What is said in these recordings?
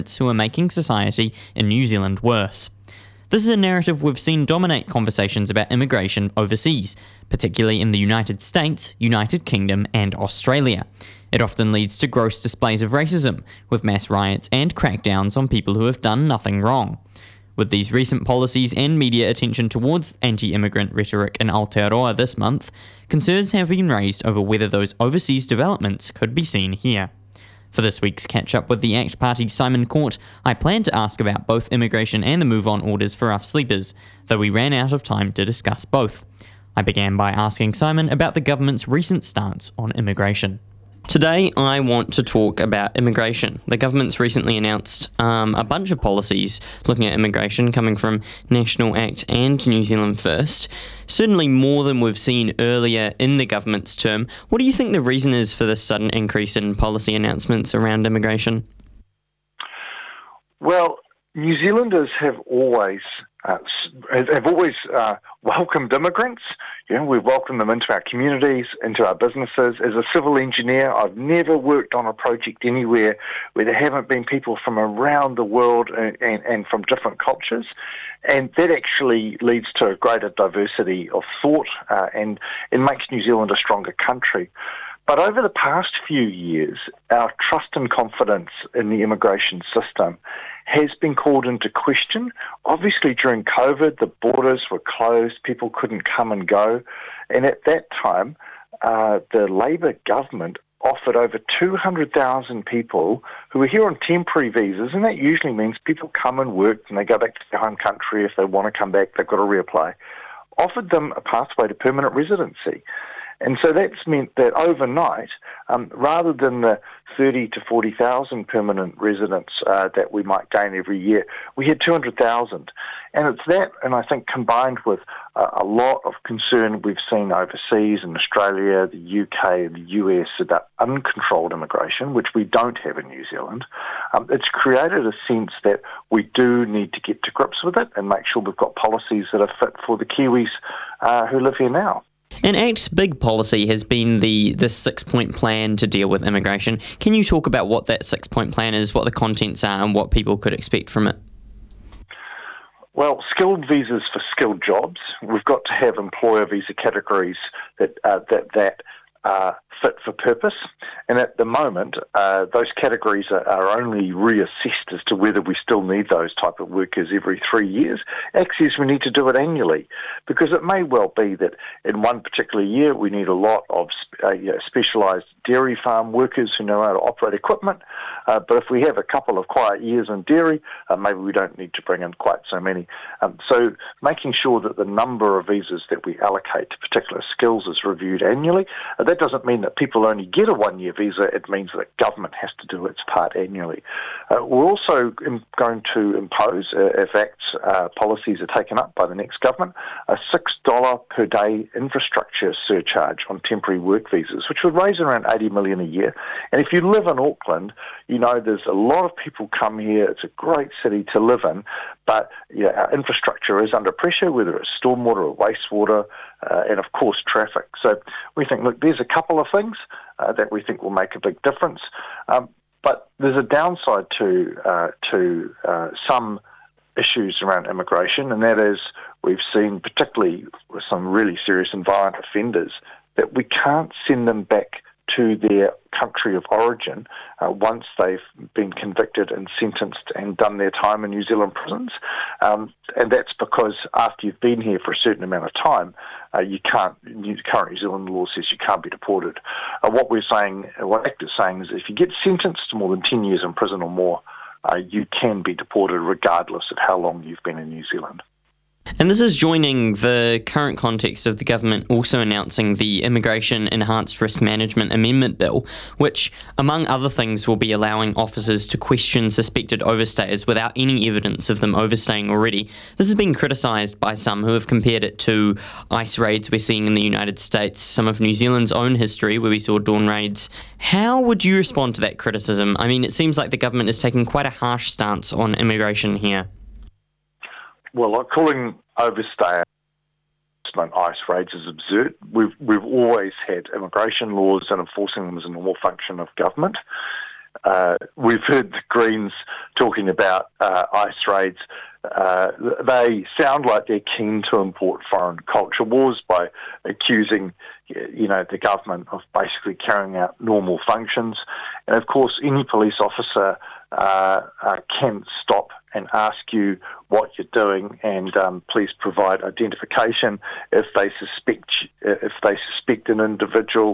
who are making society in New Zealand worse. This is a narrative we've seen dominate conversations about immigration overseas, particularly in the United States, United Kingdom, and Australia. It often leads to gross displays of racism, with mass riots and crackdowns on people who have done nothing wrong. With these recent policies and media attention towards anti-immigrant rhetoric in Aotearoa this month, concerns have been raised over whether those overseas developments could be seen here. For this week's catch-up with the ACT Party's Simon Court, I plan to ask about both immigration and the move-on orders for rough sleepers, though we ran out of time to discuss both. I began by asking Simon about the government's recent stance on immigration. Today, I want to talk about immigration. The government's recently announced a bunch of policies looking at immigration coming from National Act and New Zealand First. Certainly more than we've seen earlier in the government's term. What do you think the reason is for this sudden increase in policy announcements around immigration? Well, New Zealanders have always welcomed immigrants. You know, we've welcomed them into our communities, into our businesses. As a civil engineer, I've never worked on a project anywhere where there haven't been people from around the world and from different cultures. And that actually leads to a greater diversity of thought and it makes New Zealand a stronger country. But over the past few years, our trust and confidence in the immigration system has been called into question. Obviously, during COVID, the borders were closed, people couldn't come and go. And at that time, the Labour government offered over 200,000 people who were here on temporary visas, and that usually means people come and work and they go back to their home country. If they want to come back, they've got to reapply, offered them a pathway to permanent residency. And so that's meant that overnight, rather than the 30 to 40,000 permanent residents that we might gain every year, we had 200,000. And it's that, and I think combined with a lot of concern we've seen overseas in Australia, the UK and the US about uncontrolled immigration, which we don't have in New Zealand, it's created a sense that we do need to get to grips with it and make sure we've got policies that are fit for the Kiwis who live here now. And ACT's big policy has been the 6-point plan to deal with immigration. Can you talk about what that 6-point plan is, what the contents are, and what people could expect from it? Well, skilled visas for skilled jobs. We've got to have employer visa categories that are fit for purpose. And at the moment, those categories are only reassessed as to whether we still need those type of workers every 3 years. Actually, we need to do it annually, because it may well be that in one particular year we need a lot of specialised dairy farm workers who know how to operate equipment. But if we have a couple of quiet years in dairy, maybe we don't need to bring in quite so many. So making sure that the number of visas that we allocate to particular skills is reviewed annually. That doesn't mean that people only get a one-year visa. It means that government has to do its part annually. We're also going to impose, if ACT's policies are taken up by the next government, a $6 per day infrastructure surcharge on temporary work visas, which would raise around $80 million a year. And if you live in Auckland, you know there's a lot of people come here. It's a great city to live in, but our infrastructure is under pressure, whether it's stormwater or wastewater, and of course traffic. So we think, look, there's a couple of things that we think will make a big difference, but there's a downside to some issues around immigration, and that is we've seen, particularly with some really serious and violent offenders, that we can't send them back to their country of origin once they've been convicted and sentenced and done their time in New Zealand prisons. And that's because after you've been here for a certain amount of time, you can't. Current New Zealand law says you can't be deported. What ACT is saying is if you get sentenced to more than 10 years in prison or more, you can be deported regardless of how long you've been in New Zealand. And this is joining the current context of the government also announcing the Immigration Enhanced Risk Management Amendment Bill, which, among other things, will be allowing officers to question suspected overstayers without any evidence of them overstaying already. This has been criticised by some who have compared it to ICE raids we're seeing in the United States, some of New Zealand's own history where we saw dawn raids. How would you respond to that criticism? I mean, it seems like the government is taking quite a harsh stance on immigration here. Well, like calling overstay ICE raids is absurd. We've always had immigration laws, and enforcing them is a normal function of government. We've heard the Greens talking about ICE raids. They sound like they're keen to import foreign culture wars by accusing, the government of basically carrying out normal functions. And of course, any police officer can stop and ask you what you're doing, and please provide identification if they suspect an individual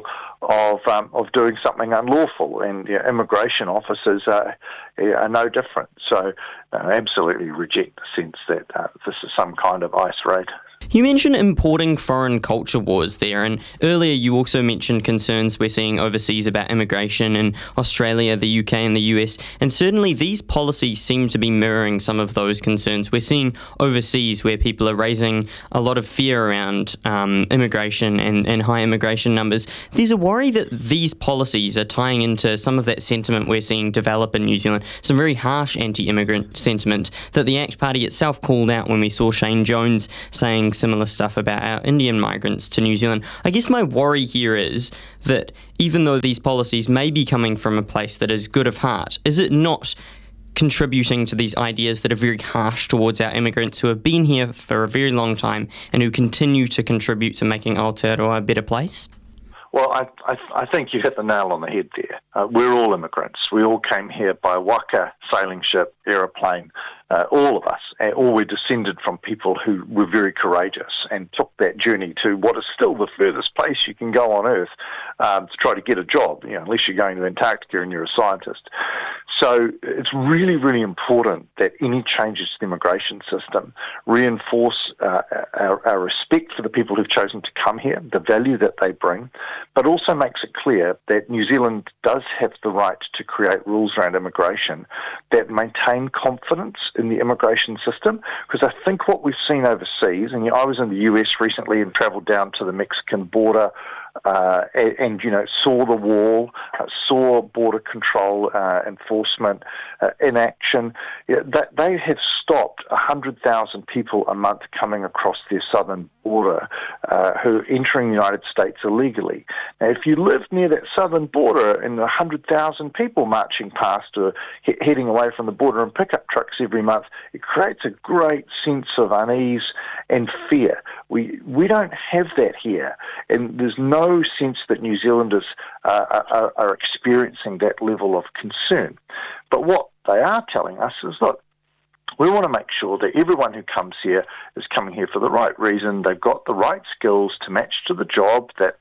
of doing something unlawful. And immigration officers are no different. So I absolutely reject the sense that this is some kind of ICE raid. You mentioned importing foreign culture wars there, and earlier you also mentioned concerns we're seeing overseas about immigration in Australia, the UK and the US, and certainly these policies seem to be mirroring some of those concerns we're seeing overseas, where people are raising a lot of fear around immigration and high immigration numbers. There's a worry that these policies are tying into some of that sentiment we're seeing develop in New Zealand, some very harsh anti-immigrant sentiment that the ACT Party itself called out when we saw Shane Jones saying similar stuff about our Indian migrants to New Zealand. I guess my worry here is that even though these policies may be coming from a place that is good of heart, is it not contributing to these ideas that are very harsh towards our immigrants who have been here for a very long time and who continue to contribute to making Aotearoa a better place? Well, I think you hit the nail on the head there. We're all immigrants. We all came here by waka, sailing ship, aeroplane, all of us. All we're descended from people who were very courageous and took that journey to what is still the furthest place you can go on Earth to try to get a job, unless you're going to Antarctica and you're a scientist. So it's really, really important that any changes to the immigration system reinforce our respect for the people who've chosen to come here, the value that they bring, but also makes it clear that New Zealand does have the right to create rules around immigration that maintain confidence in the immigration system. Because I think what we've seen overseas, and I was in the US recently and travelled down to the Mexican border and saw the wall, saw border control enforcement in action. That they have stopped 100,000 people a month coming across their southern border who are entering the United States illegally. Now, if you live near that southern border and 100,000 people marching past or heading away from the border in pickup trucks every month, it creates a great sense of unease and fear. We don't have that here, and there's no sense that New Zealanders are experiencing that level of concern. But what they are telling us is, look, we want to make sure that everyone who comes here is coming here for the right reason. They've got the right skills to match to the job that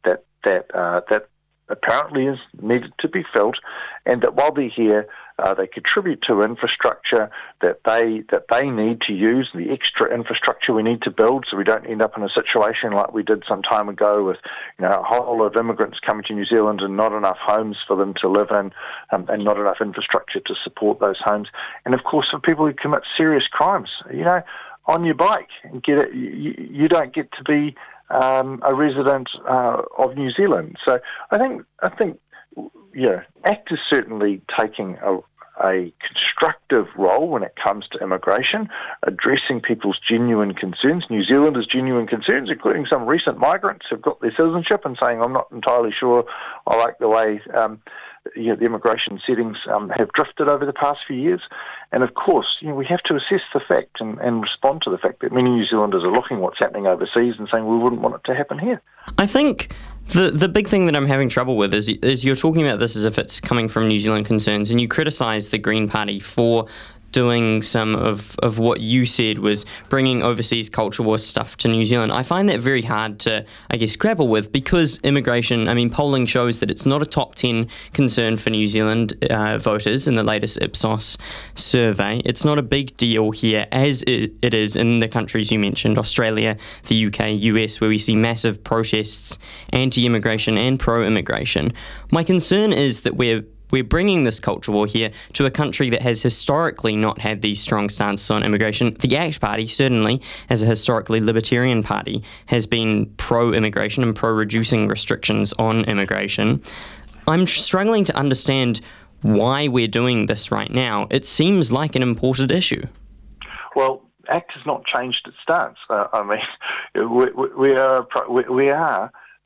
apparently is needed to be filled, and that while they're here, they contribute to infrastructure that they need to use, the extra infrastructure we need to build, so we don't end up in a situation like we did some time ago with a whole lot of immigrants coming to New Zealand and not enough homes for them to live in, and not enough infrastructure to support those homes. And of course, for people who commit serious crimes, on your bike and get it, you don't get to be a resident of New Zealand. So I think ACT is certainly taking a constructive role when it comes to immigration, addressing people's genuine concerns, New Zealanders' genuine concerns, including some recent migrants who've got their citizenship and saying, I'm not entirely sure I like the way the immigration settings have drifted over the past few years. And of course, we have to assess the fact and respond to the fact that many New Zealanders are looking what's happening overseas and saying we wouldn't want it to happen here. I think the big thing that I'm having trouble with is you're talking about this as if it's coming from New Zealand concerns, and you criticise the Green Party for doing some of what you said was bringing overseas culture war stuff to New Zealand. I find that very hard to, grapple with, because immigration, polling shows that it's not a top 10 concern for New Zealand voters in the latest Ipsos survey. It's not a big deal here, as it is in the countries you mentioned, Australia, the UK, US, where we see massive protests, anti-immigration and pro-immigration. My concern is that we're bringing this culture war here to a country that has historically not had these strong stances on immigration. The ACT Party, certainly, as a historically libertarian party, has been pro-immigration and pro-reducing restrictions on immigration. I'm struggling to understand why we're doing this right now. It seems like an imported issue. Well, ACT has not changed its stance. We are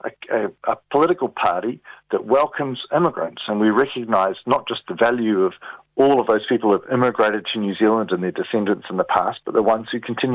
a political party that welcomes immigrants, and we recognise not just the value of all of those people who have immigrated to New Zealand and their descendants in the past, but the ones who continue